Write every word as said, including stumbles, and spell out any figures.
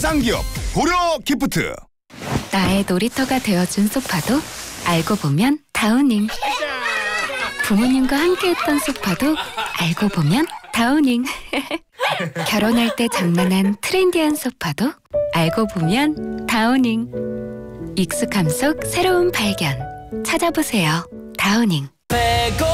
짱기업 고려 기프트. 나의 놀이터가 되어준 소파도 알고 보면 다우닝. 부모님과 함께했던 소파도 알고 보면 다우닝. 결혼할 때 장만한 트렌디한 소파도 알고 보면 다우닝. 익숙함 속 새로운 발견. 찾아보세요. 다우닝.